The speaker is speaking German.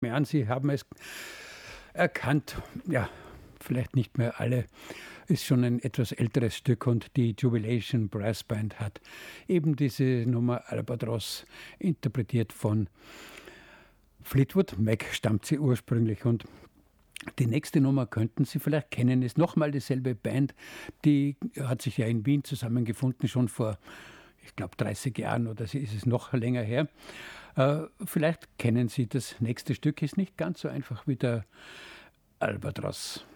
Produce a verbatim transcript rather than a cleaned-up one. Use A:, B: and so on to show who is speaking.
A: an, Sie haben es erkannt. Ja, vielleicht nicht mehr alle. Ist schon ein etwas älteres Stück und die Jubilation Brass Band hat eben diese Nummer Albatross interpretiert von Fleetwood Mac, stammt sie ursprünglich. Und die nächste Nummer könnten Sie vielleicht kennen, ist nochmal dieselbe Band. Die hat sich ja in Wien zusammengefunden, schon vor, ich glaube, dreißig Jahren oder ist es noch länger her. Äh, vielleicht kennen Sie das nächste Stück, ist nicht ganz so einfach wie der Albatross.